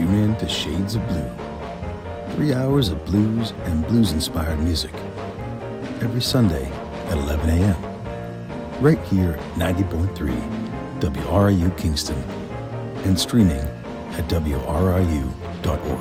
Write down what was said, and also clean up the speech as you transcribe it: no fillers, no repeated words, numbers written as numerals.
dream into shades of blue. 3 hours of blues and blues-inspired music. Every Sunday at 11 a.m. Right here at 90.3 WRIU Kingston and streaming at WRIU.org.